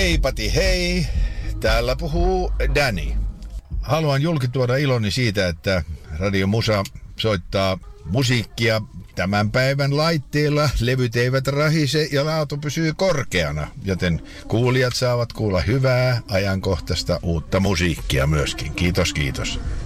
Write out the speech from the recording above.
Heipati hei, täällä puhuu Danny. Haluan julkituoda iloni siitä, että Radio Musa soittaa musiikkia tämän päivän laitteilla. Levyt eivät rahise ja laatu pysyy korkeana, joten kuulijat saavat kuulla hyvää, ajankohtaista, uutta musiikkia myöskin. Kiitos, kiitos.